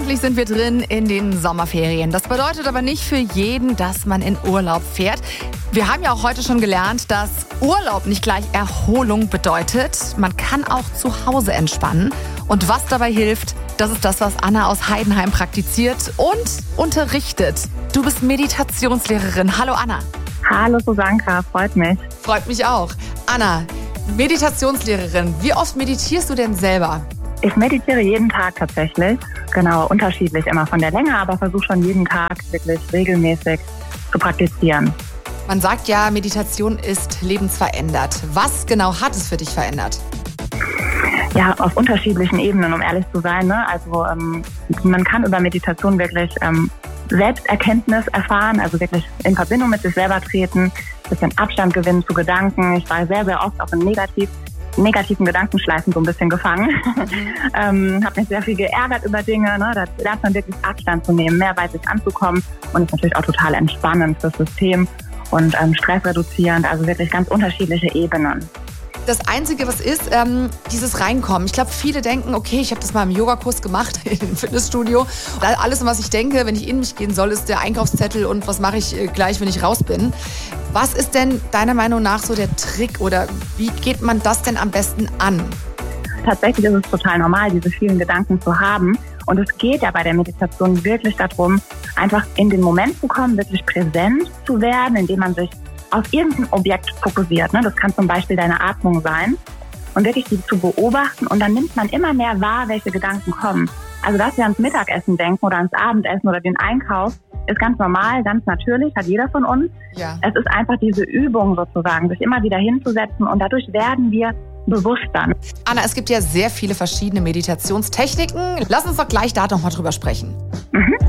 Endlich sind wir drin in den Sommerferien. Das bedeutet aber nicht für jeden, dass man in Urlaub fährt. Wir haben ja auch heute schon gelernt, dass Urlaub nicht gleich Erholung bedeutet. Man kann auch zu Hause entspannen. Und was dabei hilft, das ist das, was Anna aus Heidenheim praktiziert und unterrichtet. Du bist Meditationslehrerin. Hallo Anna. Hallo Susanka, freut mich. Freut mich auch. Anna, Meditationslehrerin, wie oft meditierst du denn selber? Ich meditiere jeden Tag tatsächlich. Genau, unterschiedlich immer von der Länge, aber versuche schon jeden Tag wirklich regelmäßig zu praktizieren. Man sagt ja, Meditation ist lebensverändert. Was genau hat es für dich verändert? Ja, auf unterschiedlichen Ebenen, um ehrlich zu sein. Ne? Also man kann über Meditation wirklich Selbsterkenntnis erfahren, also wirklich in Verbindung mit sich selber treten, ein bisschen Abstand gewinnen zu Gedanken. Ich war sehr, sehr oft auch in negativen Gedankenschleifen so ein bisschen gefangen. Habe mich sehr viel geärgert über Dinge. Ne? Da lernt man wirklich Abstand zu nehmen, mehr bei sich anzukommen und ist natürlich auch total entspannend fürs System und stressreduzierend, also wirklich ganz unterschiedliche Ebenen. Das Einzige, was ist, dieses Reinkommen. Ich glaube, viele denken, okay, ich habe das mal im Yogakurs gemacht, im Fitnessstudio. Und alles, was ich denke, wenn ich in mich gehen soll, ist der Einkaufszettel und was mache ich gleich, wenn ich raus bin. Was ist denn deiner Meinung nach so der Trick oder wie geht man das denn am besten an? Tatsächlich ist es total normal, diese vielen Gedanken zu haben. Und es geht ja bei der Meditation wirklich darum, einfach in den Moment zu kommen, wirklich präsent zu werden, indem man sich auf irgendein Objekt fokussiert. Ne? Das kann zum Beispiel deine Atmung sein und wirklich die zu beobachten und dann nimmt man immer mehr wahr, welche Gedanken kommen. Also dass wir ans Mittagessen denken oder ans Abendessen oder den Einkauf, ist ganz normal, ganz natürlich, hat jeder von uns. Ja. Es ist einfach diese Übung sozusagen, sich immer wieder hinzusetzen und dadurch werden wir bewusster. Anna, es gibt ja sehr viele verschiedene Meditationstechniken. Lass uns doch gleich da noch mal drüber sprechen.